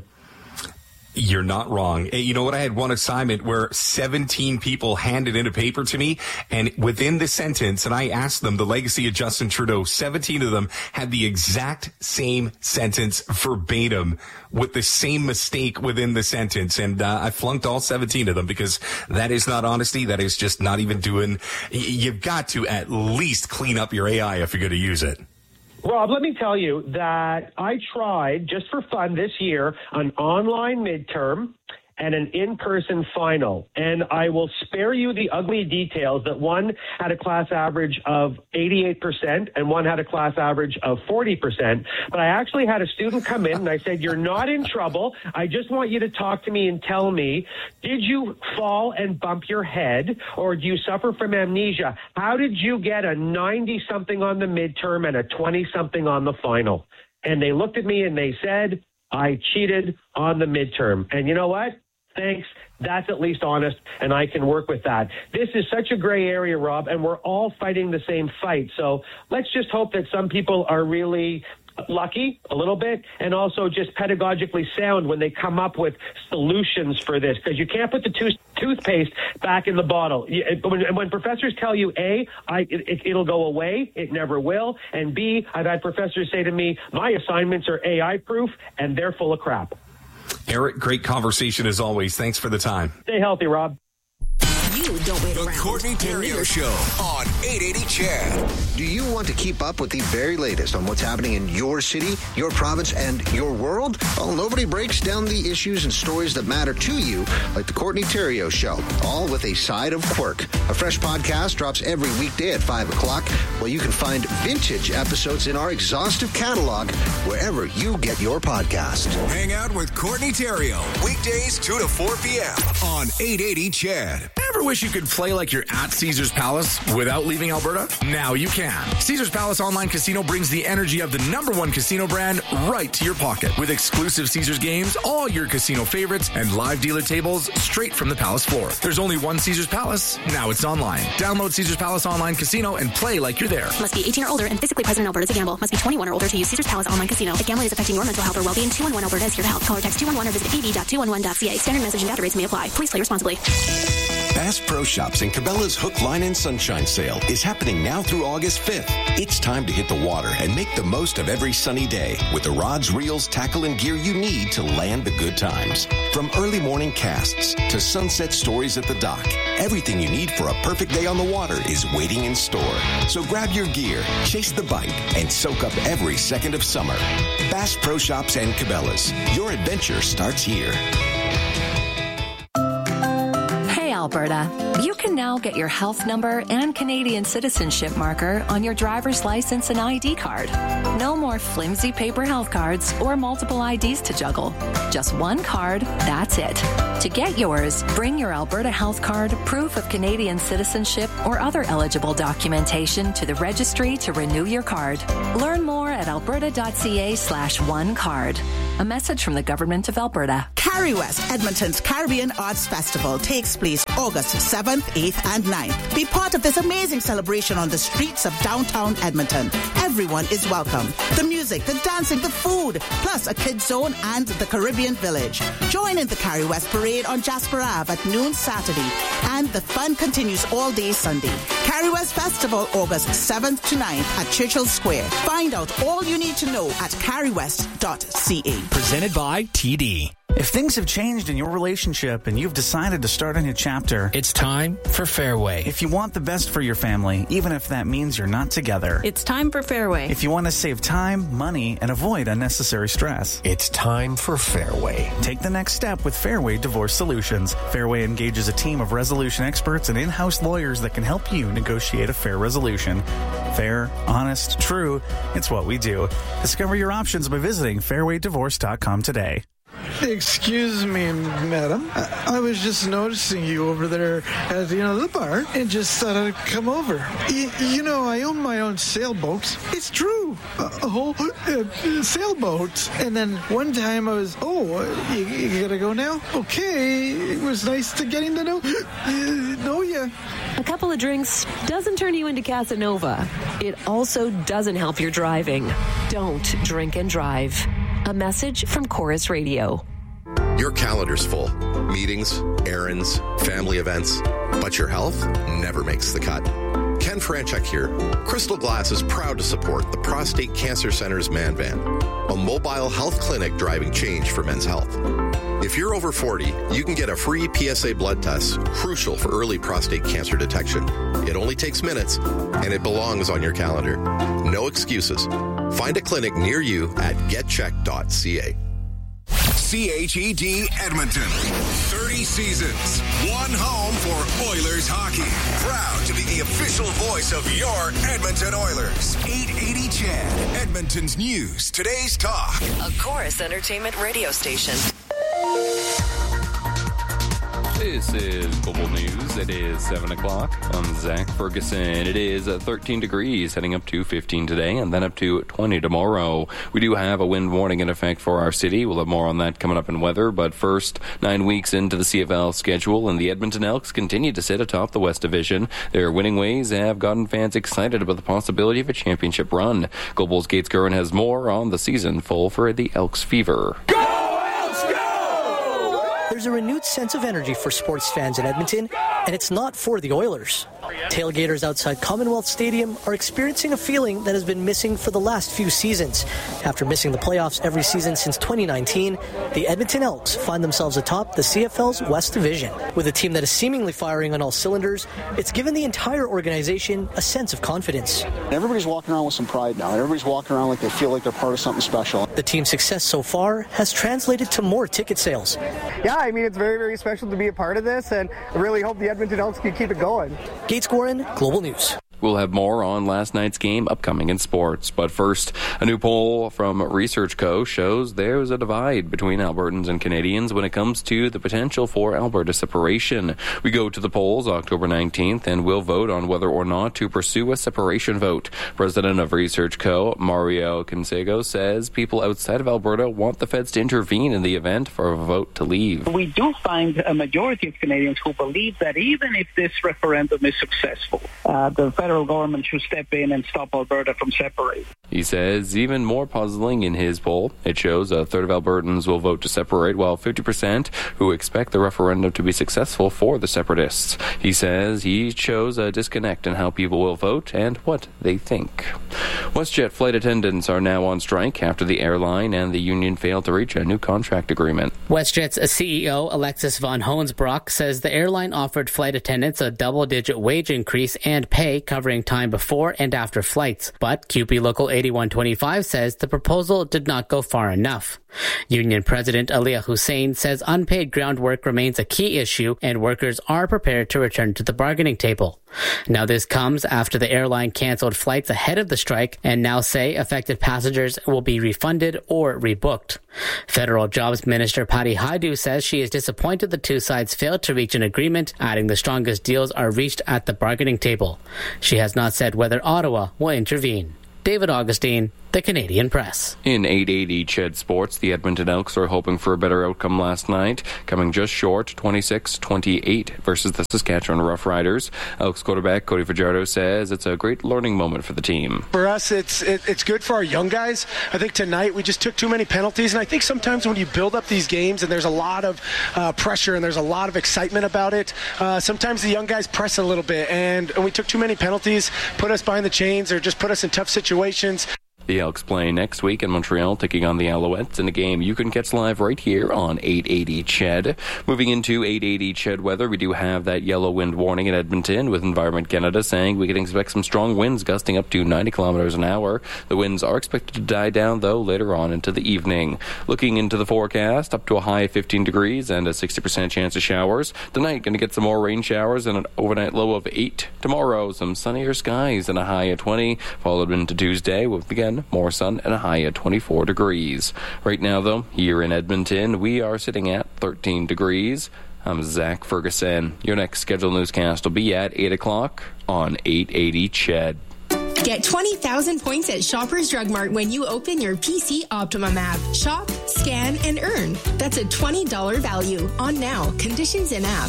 You're not wrong. You know what? I had one assignment where seventeen people handed in a paper to me, and within the sentence, and I asked them the legacy of Justin Trudeau, seventeen of them had the exact same sentence verbatim with the same mistake within the sentence. And uh, I flunked all seventeen of them because that is not honesty. That is just not even doing, you've got to at least clean up your A I if you're going to use it. Rob, let me tell you that I tried, just for fun this year, an online midterm and an in-person final. And I will spare you the ugly details that one had a class average of eighty-eight percent and one had a class average of forty percent. But I actually had a student come in and I said, you're not in trouble. I just want you to talk to me and tell me, did you fall and bump your head, or do you suffer from amnesia? How did you get a ninety-something on the midterm and a twenty-something on the final? And they looked at me and they said, I cheated on the midterm. And you know what? Thanks. That's at least honest, and I can work with that. This is such a gray area, Rob, and we're all fighting the same fight. So let's just hope that some people are really lucky a little bit, and also just pedagogically sound when they come up with solutions for this, because you can't put the tooth toothpaste back in the bottle. When, when professors tell you A, I, it, it'll go away, it never will, and B, I've had professors say to me, my assignments are A I proof, and they're full of crap. Eric, great conversation as always. Thanks for the time. Stay healthy, Rob. You don't wait around. The Courtney Theriot Show on eight eighty C H E D. Do you want to keep up with the very latest on what's happening in your city, your province, and your world? Well, nobody breaks down the issues and stories that matter to you like the Courtney Theriot Show, all with a side of quirk. A fresh podcast drops every weekday at five o'clock, where you can find vintage episodes in our exhaustive catalog wherever you get your podcast. Hang out with Courtney Theriot, weekdays two to four p.m. on eight eighty C H E D. Ever wish you could play like you're at Caesars Palace without leaving Alberta? Now you can. Caesars Palace Online Casino brings the energy of the number one casino brand right to your pocket. With exclusive Caesars games, all your casino favorites, and live dealer tables straight from the Palace floor. There's only one Caesars Palace. Now it's online. Download Caesars Palace Online Casino and play like you're there. Must be eighteen or older and physically present in Alberta to gamble. Must be twenty-one or older to use Caesars Palace Online Casino. If gambling is affecting your mental health or well-being, two one one Alberta is here to help. Call or text two one one or visit a b dot two one one dot c a. Standard message and data rates may apply. Please play responsibly. Bass Pro Shops and Cabela's Hook, Line, and Sunshine sale is happening now through August fifth. It's time to hit the water and make the most of every sunny day with the rods, reels, tackle, and gear you need to land the good times. From early morning casts to sunset stories at the dock, everything you need for a perfect day on the water is waiting in store. So grab your gear, chase the bite, and soak up every second of summer. Bass Pro Shops and Cabela's. Your adventure starts here. Alberta, you can now get your health number and Canadian citizenship marker on your driver's license and I D card. No more flimsy paper health cards or multiple I Ds to juggle. Just one card, that's it. To get yours, bring your Alberta health card, proof of Canadian citizenship, or other eligible documentation to the registry to renew your card. Learn more at alberta.ca slash one card. A message from the Government of Alberta. Carrie West, Edmonton's Caribbean Arts Festival takes place August seventh, eighth, and ninth. Be part of this amazing celebration on the streets of downtown Edmonton. Everyone is welcome. The music, the dancing, the food, plus a kids zone and the Caribbean Village. Join in the Carrie West Parade on Jasper Ave at noon Saturday, and the fun continues all day Sunday. Carrie West Festival, August seventh to ninth at Churchill Square. Find out all you need to know at carrie west dot c a. Presented by T D. If things have changed in your relationship and you've decided to start a new chapter, it's time for Fairway. If you want the best for your family, even if that means you're not together, it's time for Fairway. If you want to save time, money, and avoid unnecessary stress, it's time for Fairway. Take the next step with Fairway Divorce Solutions. Fairway engages a team of resolution experts and in-house lawyers that can help you negotiate a fair resolution. Fair, honest, true, it's what we do. Discover your options by visiting fairway divorce dot com today. Excuse me, madam. I, I was just noticing you over there at you know the bar and just thought I'd come over. Y- you know, I own my own sailboat. It's true. A, a whole uh, sailboat. And then one time I was, oh, you, you gotta go now? Okay. It was nice to getting to know, uh, know you. A couple of drinks doesn't turn you into Casanova. It also doesn't help your driving. Don't drink and drive. A message from Chorus Radio. Your calendar's full. Meetings, errands, family events. But your health never makes the cut. Ken Franchek here. Crystal Glass is proud to support the Prostate Cancer Center's Man Van, a mobile health clinic driving change for men's health. If you're over forty, you can get a free P S A blood test, crucial for early prostate cancer detection. It only takes minutes, and it belongs on your calendar. No excuses. Find a clinic near you at get check dot c a. C H E D Edmonton. thirty seasons. One home for Oilers hockey. Proud to be the official voice of your Edmonton Oilers. eight eighty C H E D. Edmonton's news. Today's talk. A Chorus Entertainment radio station. This is Global News. It is seven o'clock. I'm Zach Ferguson. It is thirteen degrees, heading up to fifteen today and then up to twenty tomorrow. We do have a wind warning in effect for our city. We'll have more on that coming up in weather. But first, nine weeks into the C F L schedule, and the Edmonton Elks continue to sit atop the West Division. Their winning ways have gotten fans excited about the possibility of a championship run. Global's Gates Curran has more on the season full for the Elks Fever. There's a renewed sense of energy for sports fans in Edmonton, and it's not for the Oilers. Tailgaters outside Commonwealth Stadium are experiencing a feeling that has been missing for the last few seasons. After missing the playoffs every season since twenty nineteen, the Edmonton Elks find themselves atop the C F L's West Division. With a team that is seemingly firing on all cylinders, it's given the entire organization a sense of confidence. Everybody's walking around with some pride now. Everybody's walking around like they feel like they're part of something special. The team's success so far has translated to more ticket sales. Yeah, I mean, it's very, very special to be a part of this, and I really hope the Edmonton Elks can keep it going. Gates Gorin, Global News. We'll have more on last night's game upcoming in sports. But first, a new poll from Research Co. shows there's a divide between Albertans and Canadians when it comes to the potential for Alberta separation. We go to the polls October nineteenth and we'll vote on whether or not to pursue a separation vote. President of Research Co., Mario Consego, says people outside of Alberta want the feds to intervene in the event for a vote to leave. We do find a majority of Canadians who believe that even if this referendum is successful, uh, the federal government should step in and stop Alberta from separating. He says even more puzzling in his poll, it shows a third of Albertans will vote to separate, while fifty percent who expect the referendum to be successful for the separatists. He says he shows a disconnect in how people will vote and what they think. WestJet flight attendants are now on strike after the airline and the union failed to reach a new contract agreement. WestJet's C E O Alexis von Hoensbrock says the airline offered flight attendants a double-digit wage increase and pay covering time before and after flights. But Q P Local eighty-one twenty-five says the proposal did not go far enough. Union President Aliyah Hussein says unpaid ground work remains a key issue and workers are prepared to return to the bargaining table. Now this comes after the airline canceled flights ahead of the strike and now say affected passengers will be refunded or rebooked. Federal Jobs Minister Patty Hajdu says she is disappointed the two sides failed to reach an agreement, adding the strongest deals are reached at the bargaining table. She has not said whether Ottawa will intervene. David Augustine, The Canadian Press. In eight eighty C H E D Sports, the Edmonton Elks are hoping for a better outcome last night, coming just short twenty-six twenty-eight versus the Saskatchewan Roughriders. Elks quarterback Cody Fajardo says it's a great learning moment for the team. For us, it's it, it's good for our young guys. I think tonight we just took too many penalties, and I think sometimes when you build up these games and there's a lot of uh, pressure and there's a lot of excitement about it, uh, sometimes the young guys press a little bit, and, and we took too many penalties, put us behind the chains, or just put us in tough situations. The Elks play next week in Montreal, taking on the Alouettes in a game you can catch live right here on eight eighty C H E D. Moving into eight eighty C H E D weather, we do have that yellow wind warning in Edmonton, with Environment Canada saying we can expect some strong winds gusting up to ninety kilometers an hour. The winds are expected to die down, though, later on into the evening. Looking into the forecast, up to a high of fifteen degrees and a sixty percent chance of showers. Tonight, going to get some more rain showers and an overnight low of eight. Tomorrow, some sunnier skies and a high of twenty, followed into Tuesday with, again, more sun and a high of twenty-four degrees. Right now, though, here in Edmonton, we are sitting at thirteen degrees. I'm Zach Ferguson. Your next scheduled newscast will be at eight o'clock on eight eighty C H E D. Get twenty thousand points at Shoppers Drug Mart when you open your P C Optimum app. Shop, scan, and earn. That's a twenty dollars value on now. Conditions in app.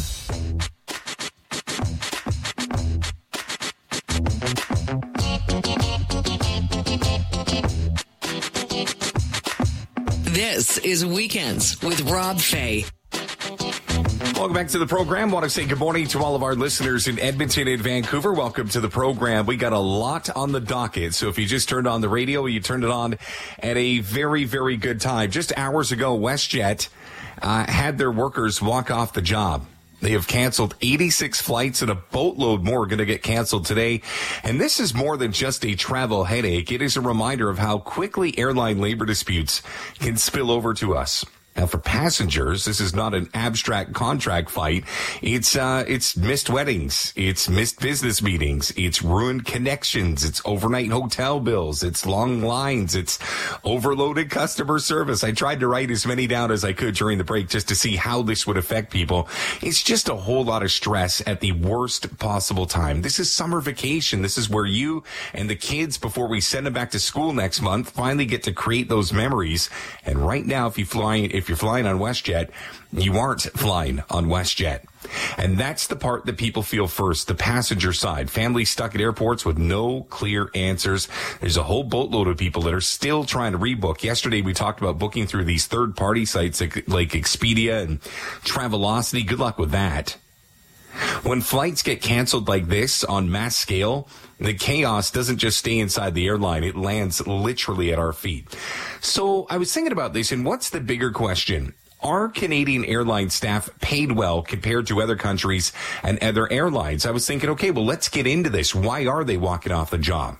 This is Weekends with Rob Fay. Welcome back to the program. Want to say good morning to all of our listeners in Edmonton and Vancouver. Welcome to the program. We got a lot on the docket. So if you just turned on the radio, you turned it on at a very, very good time. Just hours ago, WestJet uh, had their workers walk off the job. They have canceled eighty-six flights, and a boatload more are going to get canceled today. And this is more than just a travel headache. It is a reminder of how quickly airline labor disputes can spill over to us. Now, for passengers, this is not an abstract contract fight. It's uh, it's missed weddings. It's missed business meetings. It's ruined connections. It's overnight hotel bills. It's long lines. It's overloaded customer service. I tried to write as many down as I could during the break just to see how this would affect people. It's just a whole lot of stress at the worst possible time. This is summer vacation. This is where you and the kids, before we send them back to school next month, finally get to create those memories. And right now, if you fly, if you're flying on WestJet, you aren't flying on WestJet. And that's the part that people feel first, the passenger side. Families stuck at airports with no clear answers. There's a whole boatload of people that are still trying to rebook. Yesterday, we talked about booking through these third-party sites like, like Expedia and Travelocity. Good luck with that. When flights get canceled like this on mass scale, the chaos doesn't just stay inside the airline. It lands literally at our feet. So I was thinking about this, and what's the bigger question? Are Canadian airline staff paid well compared to other countries and other airlines? I was thinking, okay, well, let's get into this. Why are they walking off the job?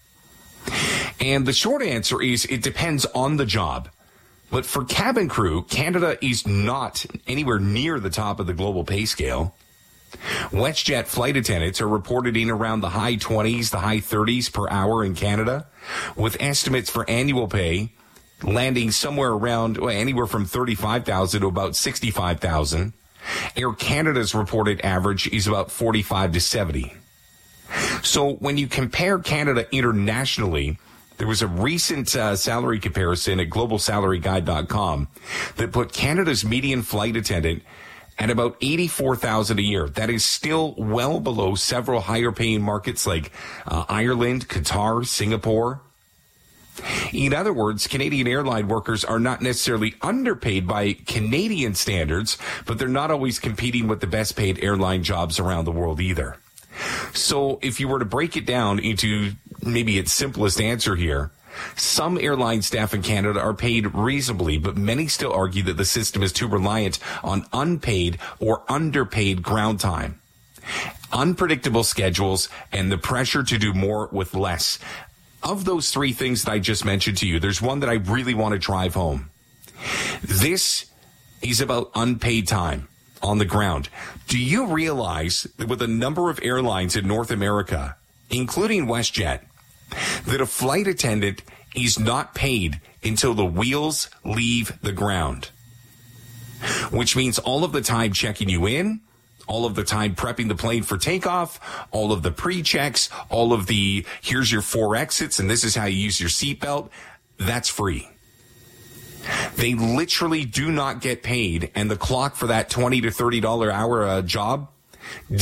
And the short answer is it depends on the job. But for cabin crew, Canada is not anywhere near the top of the global pay scale. WestJet flight attendants are reported in around the high twenties, the high thirties per hour in Canada, with estimates for annual pay landing somewhere around well, anywhere from thirty-five thousand to about sixty-five thousand. Air Canada's reported average is about forty-five to seventy. So when you compare Canada internationally, there was a recent uh, salary comparison at global salary guide dot com that put Canada's median flight attendant at about eighty-four thousand dollars a year. That is still well below several higher paying markets like uh, Ireland, Qatar, Singapore. In other words, Canadian airline workers are not necessarily underpaid by Canadian standards, but they're not always competing with the best paid airline jobs around the world either. So if you were to break it down into maybe its simplest answer here, some airline staff in Canada are paid reasonably, but many still argue that the system is too reliant on unpaid or underpaid ground time, unpredictable schedules, and the pressure to do more with less. Of those three things that I just mentioned to you, there's one that I really want to drive home. This is about unpaid time on the ground. Do you realize that with a number of airlines in North America, including WestJet, that a flight attendant is not paid until the wheels leave the ground? Which means all of the time checking you in, all of the time prepping the plane for takeoff, all of the pre-checks, all of the, here's your four exits, and this is how you use your seatbelt, that's free. They literally do not get paid, and the clock for that twenty to thirty dollars hour uh, job